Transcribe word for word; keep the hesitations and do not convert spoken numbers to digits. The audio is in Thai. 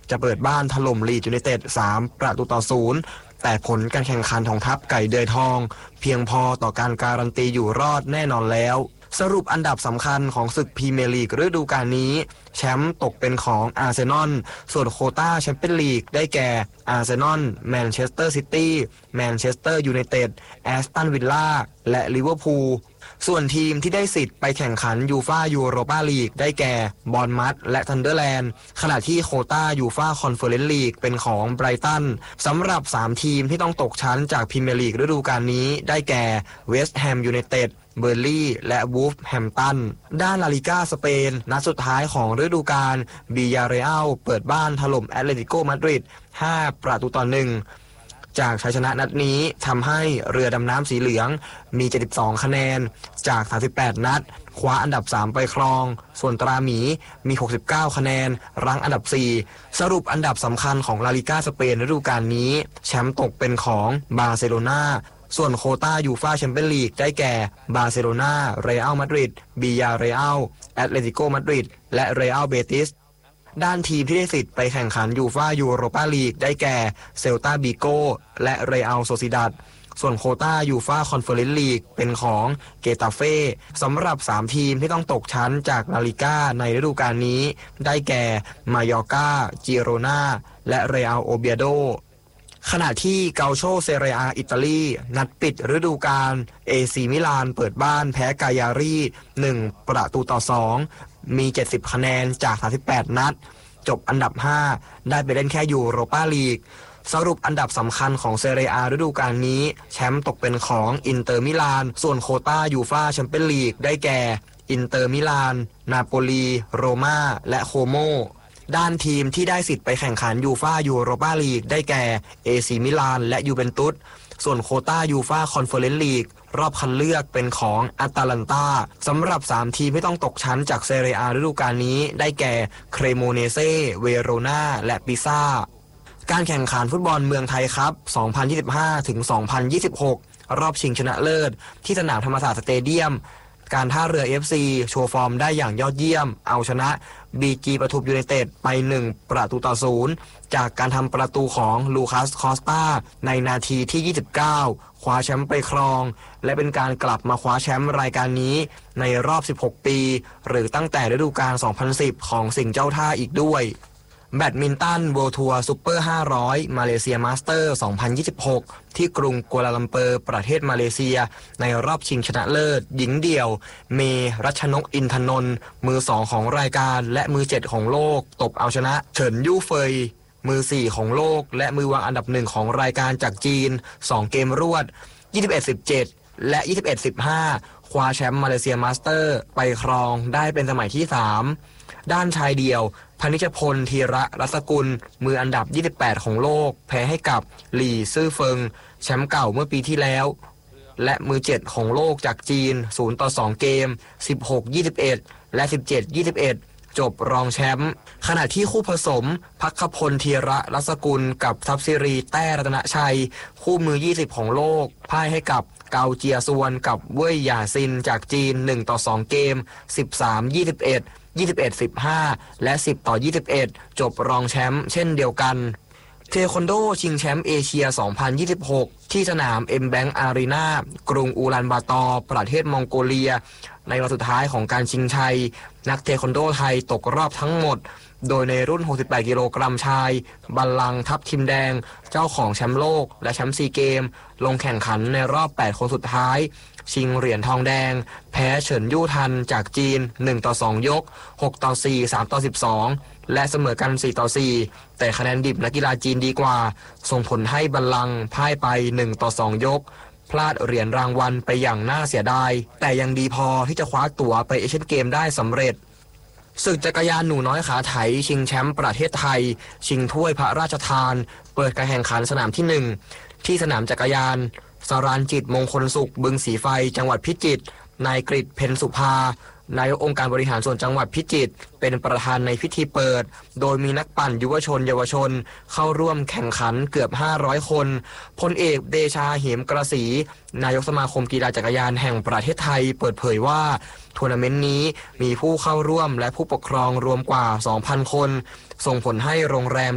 จะเปิดบ้านถล่มลีดยูไนเต็ดสามประตูต่อศูนย์แต่ผลการแข่งขันของทัพไก่เดือยทองเพียงพอต่อการการันตีอยู่รอดแน่นอนแล้วสรุปอันดับสำคัญของศึกพรีเมียร์ลีกฤดูกาลนี้แชมป์ตกเป็นของอาร์เซนอลส่วนโควต้าแชมเปี้ยนลีกได้แก่อาร์เซนอลแมนเชสเตอร์ซิตี้แมนเชสเตอร์ยูไนเต็ดแอสตันวิลล่าและลิเวอร์พูลส่วนทีมที่ได้สิทธิ์ไปแข่งขันยูฟ่ายูโรปาลีกได้แก่บอร์นมัธและทันเดอร์แลนด์ขณะที่โควต้ายูฟ่าคอนเฟอเรนซ์ลีกเป็นของไบรตันสำหรับสามทีมที่ต้องตกชั้นจากพรีเมียร์ลีกฤดูกาลนี้ได้แก่เวสต์แฮมยูไนเต็ดเบอร์ลี่และวูฟแฮมป์ตันด้านลาลิก้าสเปนนัดสุดท้ายของฤดูกาลบิยาเรอัลเปิดบ้านถล่มแอตเลติโกมาดริดห้าประตูต่อหนึ่งจากชัยชนะนัดนี้ทำให้เรือดำน้ำสีเหลืองมีเจ็ดสิบสองคะแนนจากสามสิบแปดนัดคว้าอันดับสามไปครองส่วนตราหมีมีหกสิบเก้าคะแนนรั้งอันดับสี่สรุปอันดับสำคัญของลาลิก้าสเปนฤดูกาลนี้แชมป์ตกเป็นของบาร์เซโลนาส่วนโควต้ายูฟ่าแชมเปี้ยนลีกได้แก่บาร์เซโลนาเรอัลมาดริดบิยาเรอัลแอตเลติโกมาดริดและเรอัลเบติสด้านทีมที่ได้สิทธิ์ไปแข่งขันยูฟ่ายูโรปาลีกได้แก่เซลตาบิโกและเรอัลโซซิดัดส่วนโควต้ายูฟ่าคอนเฟอเรนซ์ลีกเป็นของเกตาเฟ่สำหรับสามทีมที่ต้องตกชั้นจากลาลิก้าในฤดูกาลนี้ได้แก่มายอร์กาจิโรนาและเรอัลโอเบียโดขณะที่เกาโชเซเรียอาอิตาลีนัดปิดฤดูกาลเอซีมิลานเปิดบ้านแพ้กายารีหนึ่งประตูต่อสองมีเจ็ดสิบคะแนนจากสามสิบแปดนัดจบอันดับห้าได้ไปเล่นแค่ยูโรปาลีกสรุปอันดับสำคัญของเซเรียอาฤดูกาลนี้แชมป์ตกเป็นของอินเตอร์มิลานส่วนโควต้ายูฟ่าแชมเปี้ยนลีกได้แก่อินเตอร์มิลานนาโปลีโรม่าและโคโมด้านทีมที่ได้สิทธิ์ไปแข่งขันยูฟ่ายูโรปาลีกได้แก่เอซีมิลานและยูเวนตุสส่วนโควต้ายูฟ่าคอนเฟอเรนซ์ลีกรอบคัดเลือกเป็นของอาตาลันตาสำหรับสามทีมที่ต้องตกชั้นจากเซเรียอาฤดูกาลนี้ได้แก่เครโมเนเซเวโรนาและปิซ่าการแข่งขันฟุตบอลเมืองไทยครับ สองพันยี่สิบห้า ถึง สองพันยี่สิบหก รอบชิงชนะเลิศที่สนามธรรมศาสตร์สเตเดียมการท่าเรือ เอฟ ซี โชว์ฟอร์มได้อย่างยอดเยี่ยมเอาชนะ บี จี ปทุมยูไนเต็ดไปหนึ่งประตูต่อศูนย์จากการทำประตูของลูคัสคอสตาในนาทีที่ยี่สิบเก้าคว้าแชมป์ไปครองและเป็นการกลับมาคว้าแชมป์รายการนี้ในรอบสิบหกปีหรือตั้งแต่ฤดูกาลสองพันสิบของสิงห์เจ้าท่าอีกด้วยแบดมินตันเวิลด์ทัวร์ซุปเปอร์ห้าร้อยมาเลเซียมาสเตอร์สองพันยี่สิบหกที่กรุงกัวลาลัมเปอร์ประเทศมาเลเซียในรอบชิงชนะเลิศหญิงเดี่ยวเมรัชนกอินทนนท์มือสองของรายการและมือเจ็ดของโลกตบเอาชนะเฉินยู่เฟยมือสี่ของโลกและมือวางอันดับหนึ่งของรายการจากจีนสองเกมรวด ยี่สิบเอ็ดสิบเจ็ด และ ยี่สิบเอ็ดสิบห้า คว้าแชมป์มาเลเซียมาสเตอร์ไปครองได้เป็นสมัยที่สามด้านชายเดี่ยวพนิชพลธีระรัศกุลมืออันดับยี่สิบแปดของโลกแพ้ให้กับหลี่ซื่อเฟิงแชมป์เก่าเมื่อปีที่แล้วและมือเจ็ดของโลกจากจีนศูนย์ต่อสองเกม สิบหก ยี่สิบเอ็ด และ สิบเจ็ด ยี่สิบเอ็ด จบรองแชมป์ขณะที่คู่ผสมภัคพลธีระรัศกุลกับทัพสิรีแต้รัตนชัยคู่มือยี่สิบของโลกพ่ายให้กับเกาเจียซวนกับเว่ยหย่าซินจากจีนหนึ่งต่อสองเกม สิบสาม ยี่สิบเอ็ดยี่สิบเอ็ด สิบห้า และ สิบต่อยี่สิบเอ็ด จบรองแชมป์เช่นเดียวกันเทควันโดชิงแชมป์เอเชีย สองพันยี่สิบหก ที่สนาม เอ็ม Bank Arena กรุงอูลันบาตอร์ประเทศมองโกเลียในวันสุดท้ายของการชิงชัยนักเทควันโดไทยตกรอบทั้งหมดโดยในรุ่นหกสิบแปดกิโลกรัมชายบัลลังก์ทัพทิมแดงเจ้าของแชมป์โลกและแชมป์ซีเกมลงแข่งขันในรอบแปดคนสุดท้ายชิงเหรียญทองแดงแพ้เฉินยู่ทันจากจีนหนึ่งต่อสองยกหกต่อสี่ สามต่อสิบสองและเสมอกันสี่ต่อสี่แต่คะแนนดิบนักกีฬาจีนดีกว่าส่งผลให้บัลลังก์พ่ายไปหนึ่งต่อสองยกพลาดเหรียญรางวัลไปอย่างน่าเสียดายแต่ยังดีพอที่จะคว้าตั๋วไปเอเชียนเกมได้สำเร็จศึกจักรยานหนูน้อยขาไถชิงแชมป์ประเทศไทยชิงถ้วยพระราชทานเปิดการแข่งขันสนามที่หนึ่งที่สนามจักรยานสรานจิตมงคลสุขบึงสีไฟจังหวัดพิจิตรนายกฤษเพ็ญสุภานายกองค์การบริหารส่วนจังหวัดพิจิตรเป็นประธานในพิธีเปิดโดยมีนักปั่นยุวชนเยาวชนเข้าร่วมแข่งขันเกือบห้าร้อยคนพลเอกเดชาเหมกระสีนายกสมาคมกีฬาจักรยานแห่งประเทศไทยเปิดเผยว่าทัวร์นาเมนต์นี้มีผู้เข้าร่วมและผู้ปกครองรวมกว่า สองพัน คนส่งผลให้โรงแรม